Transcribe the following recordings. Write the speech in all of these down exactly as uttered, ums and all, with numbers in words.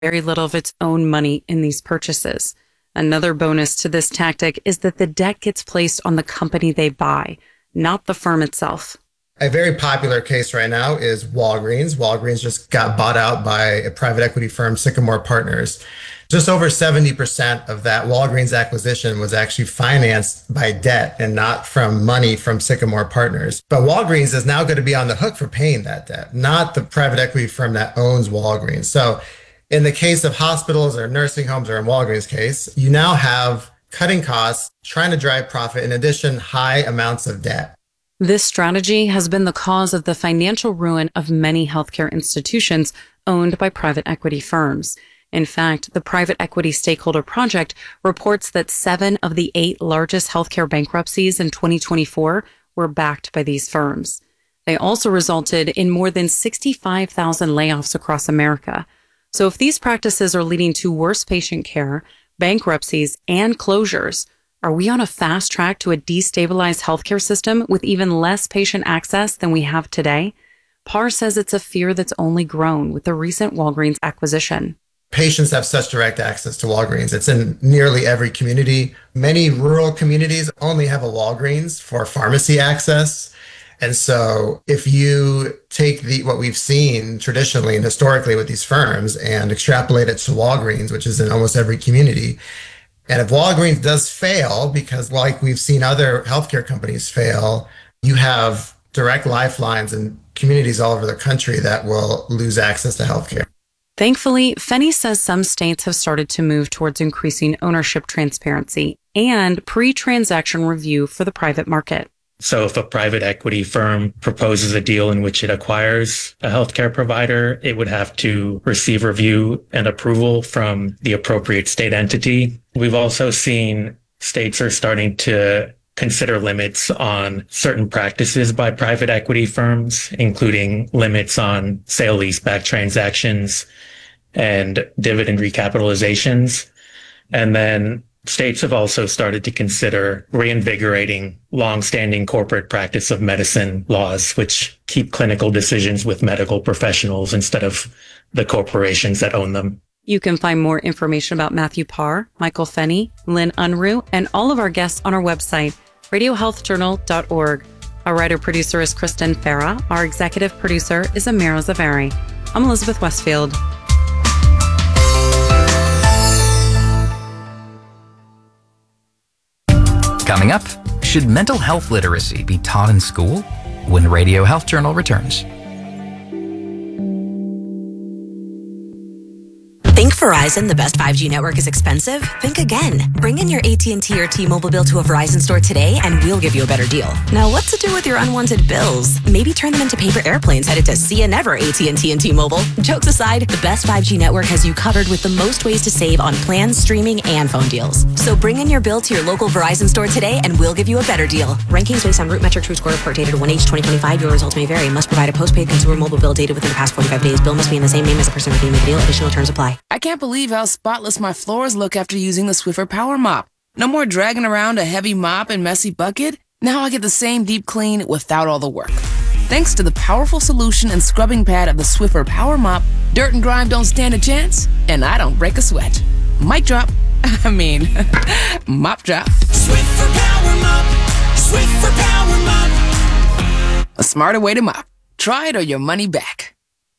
very little of its own money in these purchases. Another bonus to this tactic is that the debt gets placed on the company they buy, not the firm itself. A very popular case right now is Walgreens. Walgreens just got bought out by a private equity firm, Sycamore Partners. Just over seventy percent of that Walgreens acquisition was actually financed by debt and not from money from Sycamore Partners. But Walgreens is now going to be on the hook for paying that debt, not the private equity firm that owns Walgreens. So in the case of hospitals or nursing homes, or in Walgreens' case, you now have cutting costs, trying to drive profit, in addition, high amounts of debt. This strategy has been the cause of the financial ruin of many healthcare institutions owned by private equity firms. In fact, the Private Equity Stakeholder Project reports that seven of the eight largest healthcare bankruptcies in twenty twenty-four were backed by these firms. They also resulted in more than sixty-five thousand layoffs across America. So if these practices are leading to worse patient care, bankruptcies, and closures, are we on a fast track to a destabilized healthcare system with even less patient access than we have today? Parr says it's a fear that's only grown with the recent Walgreens acquisition. Patients have such direct access to Walgreens. It's in nearly every community. Many rural communities only have a Walgreens for pharmacy access. And so if you take the what we've seen traditionally and historically with these firms and extrapolate it to Walgreens, which is in almost every community, and if Walgreens does fail, because like we've seen other healthcare companies fail, you have direct lifelines in communities all over the country that will lose access to healthcare. Thankfully, Fenny says some states have started to move towards increasing ownership transparency and pre-transaction review for the private market. So if a private equity firm proposes a deal in which it acquires a healthcare provider, it would have to receive review and approval from the appropriate state entity. We've also seen states are starting to consider limits on certain practices by private equity firms, including limits on sale-leaseback transactions and dividend recapitalizations. And then states have also started to consider reinvigorating long-standing corporate practice of medicine laws, which keep clinical decisions with medical professionals instead of the corporations that own them. You can find more information about Matthew Parr, Michael Fenny, Lynn Unruh, and all of our guests on our website, radio health journal dot org. Our writer-producer is Kristen Farah. Our executive producer is Amira Zavari. I'm Elizabeth Westfield. Coming up, should mental health literacy be taught in school? When Radio Health Journal returns. Think Verizon, the best five G network, is expensive? Think again. Bring in your A T and T or T-Mobile bill to a Verizon store today and we'll give you a better deal. Now, what to do with your unwanted bills? Maybe turn them into paper airplanes headed to See Ya Never A T and T and T-Mobile. Jokes aside, the best five G network has you covered with the most ways to save on plans, streaming, and phone deals. So bring in your bill to your local Verizon store today and we'll give you a better deal. Rankings based on Root Metric True Score report dated one H twenty twenty-five. Your results may vary. Must provide a postpaid consumer mobile bill dated within the past forty-five days. Bill must be in the same name as the person redeeming the deal. Additional terms apply. I can't believe how spotless my floors look after using the Swiffer Power Mop. No more dragging around a heavy mop and messy bucket. Now I get the same deep clean without all the work. Thanks to the powerful solution and scrubbing pad of the Swiffer Power Mop, dirt and grime don't stand a chance, and I don't break a sweat. Mic drop. I mean, mop drop. Swiffer Power Mop. Swiffer Power Mop. A smarter way to mop. Try it or your money back.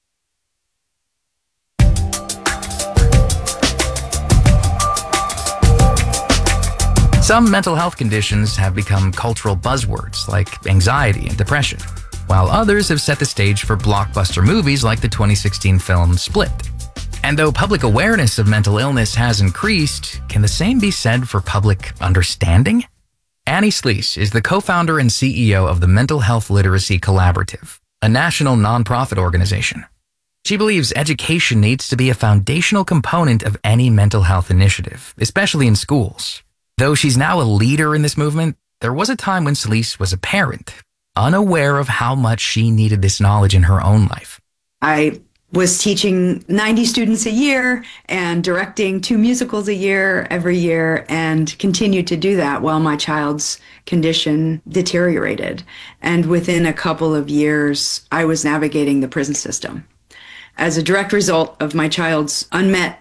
Some mental health conditions have become cultural buzzwords like anxiety and depression, while others have set the stage for blockbuster movies like the twenty sixteen film Split. And though public awareness of mental illness has increased, can the same be said for public understanding? Annie Sleece is the co-founder and C E O of the Mental Health Literacy Collaborative, a national nonprofit organization. She believes education needs to be a foundational component of any mental health initiative, especially in schools. Though she's now a leader in this movement, there was a time when Sleece was a parent, unaware of how much she needed this knowledge in her own life. I was teaching ninety students a year and directing two musicals a year every year and continued to do that while my child's condition deteriorated. And within a couple of years, I was navigating the prison system. as a direct result of my child's unmet